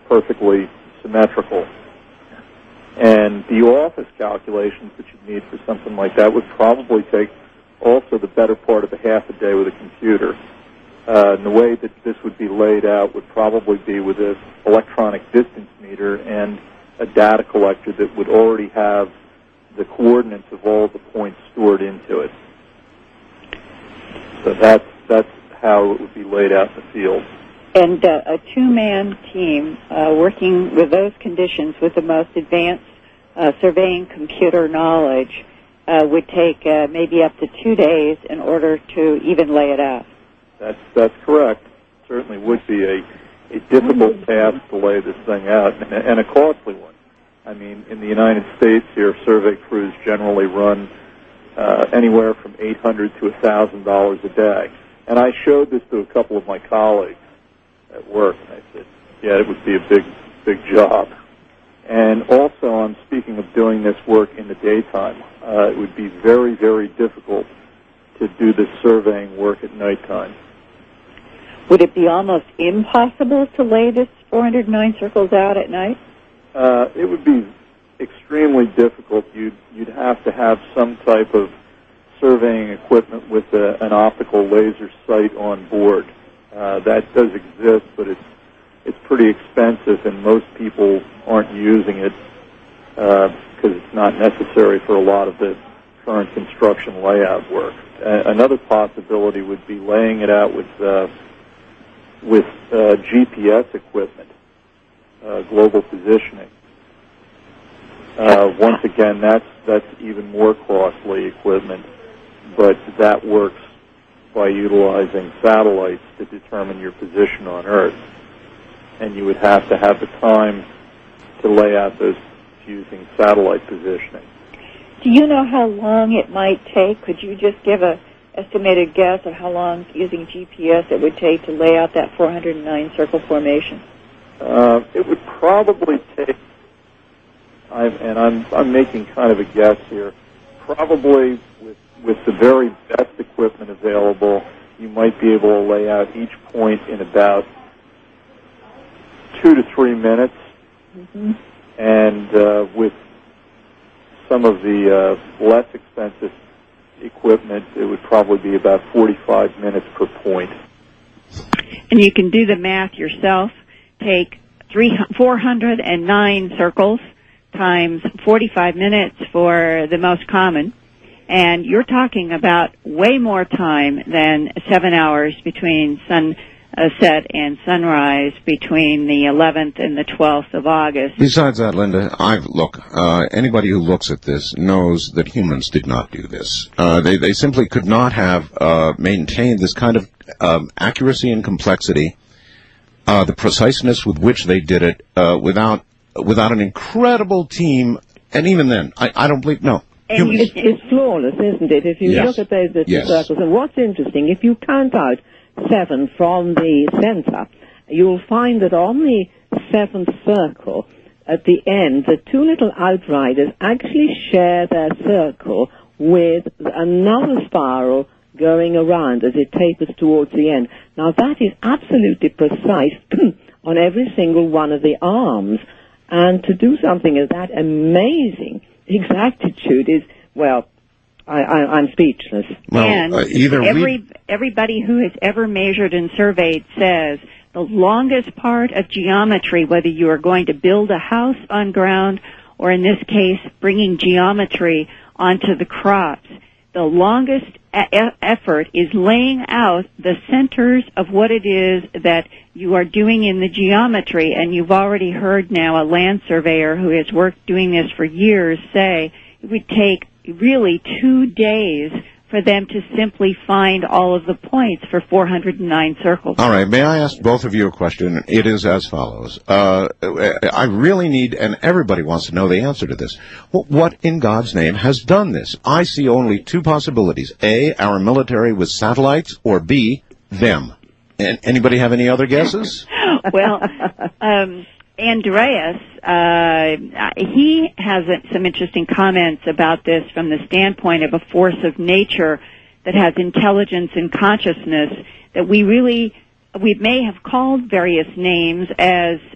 perfectly symmetrical. And the office calculations that you'd need for something like that would probably take also the better part of a half a day with a computer. And the way that this would be laid out would probably be with an electronic distance meter and a data collector that would already have the coordinates of all the points stored into it. So that's how it would be laid out in the field. And a two-man team working with those conditions with the most advanced surveying computer knowledge would take maybe up to 2 days in order to even lay it out. That's correct. Certainly would be a difficult task to lay this thing out, and a costly one. I mean, in the United States here, survey crews generally run anywhere from $800 to $1,000 a day. And I showed this to a couple of my colleagues at work, and I said, yeah, it would be a big job. And also, I'm speaking of doing this work in the daytime. It would be very, very difficult to do this surveying work at nighttime. Would it be almost impossible to lay this 409 circles out at night? It would be extremely difficult. You'd have to have some type of surveying equipment with an optical laser sight on board. That does exist, but it's pretty expensive, and most people aren't using it because it's not necessary for a lot of the current construction layout work. Another possibility would be laying it out with GPS equipment, global positioning. Once again, that's even more costly equipment, but that works by utilizing satellites to determine your position on Earth. And you would have to have the time to lay out those using satellite positioning. Do you know how long it might take? Could you just give an estimated guess of how long, using GPS, it would take to lay out that 409 circle formation? It would probably take, I'm making kind of a guess here, probably with the very best equipment available, you might be able to lay out each point in about 2 to 3 minutes. Mm-hmm. And with some of the less expensive equipment, it would probably be about 45 minutes per point. And you can do the math yourself. Take 409 circles times 45 minutes for the most common, and you're talking about way more time than 7 hours between sunset and sunrise between the 11th and the 12th of August. Besides that, Linda, anybody who looks at this knows that humans did not do this. They simply could not have maintained this kind of accuracy and complexity, the preciseness with which they did it, without an incredible team. And even then, I don't believe, no. It's flawless, isn't it? If you look at those little circles. And what's interesting, if you count out 7 from the center, you'll find that on the 7th circle, at the end, the 2 little outriders actually share their circle with another spiral going around as it tapers towards the end. Now, that is absolutely precise on every single one of the arms. And to do something of that amazing exactitude is, well, I'm speechless. Well, and everybody who has ever measured and surveyed says the longest part of geometry, whether you are going to build a house on ground or, in this case, bringing geometry onto the crops, the longest effort is laying out the centers of what it is that you are doing in the geometry. And you've already heard now a land surveyor who has worked doing this for years say it would take really 2 days for them to simply find all of the points for 409 circles. All right, may I ask both of you a question? It is as follows. I really need, and everybody wants to know the answer to this. What in God's name has done this? I see only 2 possibilities. A, our military with satellites, or B, them. And anybody have any other guesses? Well, Andreas, he has some interesting comments about this from the standpoint of a force of nature that has intelligence and consciousness that we may have called various names as